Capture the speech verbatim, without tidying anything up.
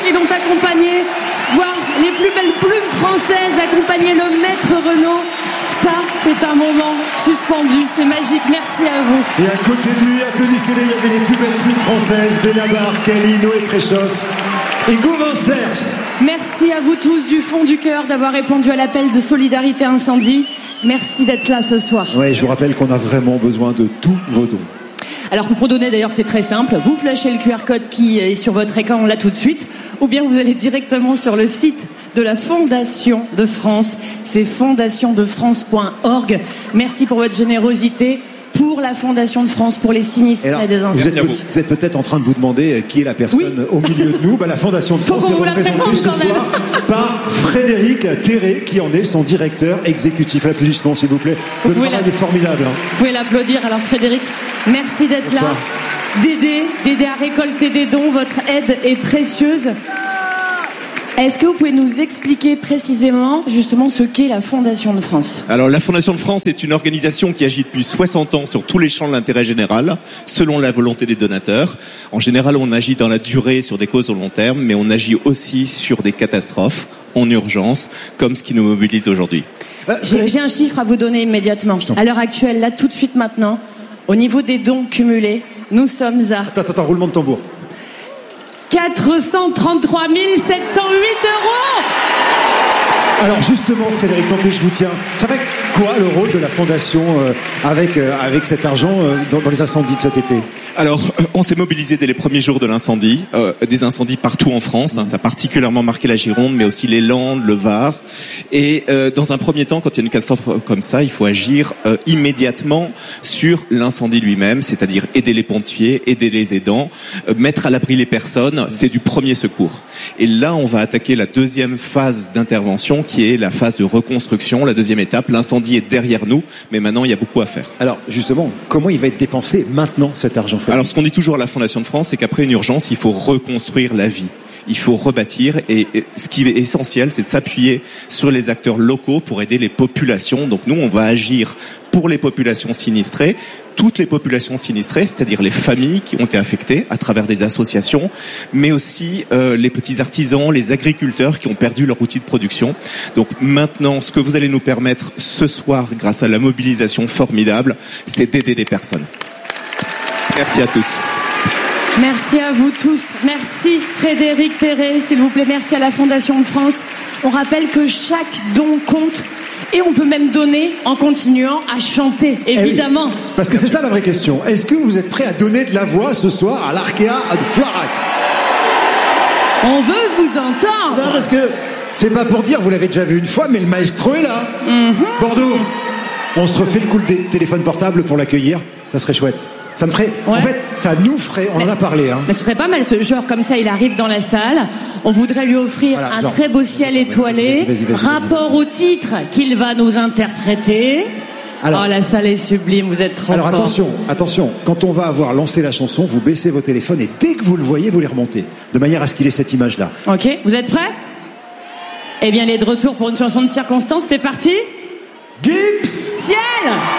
qui l'ont accompagné, voir les plus belles plumes françaises accompagner le maître Renaud. Ça, c'est un moment suspendu, c'est magique. Merci à vous. Et à côté de lui, applaudissez-les, il y avait les plus belles plumes françaises, Benabar, Kelly, Noé Préchoff et Gauvin Cers. Merci à vous tous du fond du cœur d'avoir répondu à l'appel de Solidarité Incendie. Merci d'être là ce soir. Ouais, je vous rappelle qu'on a vraiment besoin de tous vos dons. Alors pour donner d'ailleurs c'est très simple, vous flashez le Q R code qui est sur votre écran là tout de suite, ou bien vous allez directement sur le site de la Fondation de France, c'est fondation de france point org. Merci pour votre générosité pour la Fondation de France, pour les sinistrés alors, des incendies. Vous êtes, vous êtes peut-être en train de vous demander qui est la personne oui. au milieu de nous. Bah, la Fondation de France est représentée ce soir par Frédéric Terré, qui en est son directeur exécutif. L'applaudissement, s'il vous plaît. Le travail est formidable. Hein. Vous pouvez l'applaudir. Alors Frédéric, merci d'être Bonsoir. là. D'aider, d'aider à récolter des dons. Votre aide est précieuse. Est-ce que vous pouvez nous expliquer précisément justement ce qu'est la Fondation de France ? Alors la Fondation de France est une organisation qui agit depuis soixante ans sur tous les champs de l'intérêt général, selon la volonté des donateurs. En général, on agit dans la durée sur des causes au long terme, mais on agit aussi sur des catastrophes en urgence, comme ce qui nous mobilise aujourd'hui. J'ai, j'ai un chiffre à vous donner immédiatement. À l'heure actuelle, là tout de suite maintenant, au niveau des dons cumulés, nous sommes à... Attends, attends, roulement de tambour. quatre cent trente-trois mille sept cent huit euros. Alors justement, Frédéric, tant que je vous tiens, ça fait quoi le rôle de la Fondation euh, avec, euh, avec cet argent euh, dans, dans les incendies de cet été ? Alors, on s'est mobilisé dès les premiers jours de l'incendie, euh, des incendies partout en France. Hein, ça a particulièrement marqué la Gironde, mais aussi les Landes, le Var. Et euh, dans un premier temps, quand il y a une catastrophe comme ça, il faut agir euh, immédiatement sur l'incendie lui-même, c'est-à-dire aider les pompiers, aider les aidants, euh, mettre à l'abri les personnes. C'est du premier secours. Et là, on va attaquer la deuxième phase d'intervention, qui est la phase de reconstruction, la deuxième étape. L'incendie est derrière nous, mais maintenant, il y a beaucoup à faire. Alors, justement, comment il va être dépensé maintenant, cet argent ? Alors, ce qu'on dit toujours à la Fondation de France, c'est qu'après une urgence, il faut reconstruire la vie. Il faut rebâtir, et ce qui est essentiel, c'est de s'appuyer sur les acteurs locaux pour aider les populations. Donc nous, on va agir pour les populations sinistrées, toutes les populations sinistrées, c'est-à-dire les familles qui ont été affectées à travers des associations, mais aussi euh, les petits artisans, les agriculteurs qui ont perdu leur outil de production. Donc maintenant, ce que vous allez nous permettre ce soir, grâce à la mobilisation formidable, c'est d'aider des personnes. Merci à tous. Merci à vous tous. Merci Frédéric Terré, s'il vous plaît. Merci à la Fondation de France. On rappelle que chaque don compte et on peut même donner en continuant à chanter, évidemment. Eh oui, parce que c'est ça la vraie question. Est-ce que vous êt prêts à donner de la voix ce soir à l'Arkea de Floirac ? On veut vous entendre. Non, parce que c'est pas pour dire, vous l'avez déjà vu une fois, mais le maestro est là. Mm-hmm. Bordeaux, on se refait le coup de téléphone portable pour l'accueillir. Ça serait chouette. Ça me ferait, ouais. En fait, ça nous ferait, on mais, en a parlé, hein. Mais ce serait pas mal, ce genre comme ça, il arrive dans la salle, on voudrait lui offrir voilà, un genre, très beau ciel étoilé, vas-y, vas-y, vas-y, rapport vas-y. au titre qu'il va nous interpréter. Alors, oh, la salle est sublime, vous êtes trop Alors fort. attention, attention, quand on va avoir lancé la chanson, vous baissez vos téléphones et dès que vous le voyez, vous les remontez, de manière à ce qu'il ait cette image-là. Ok, vous êtes prêts ? Eh bien, il est de retour pour une chanson de circonstance, c'est parti ? Gibbs ! Ciel !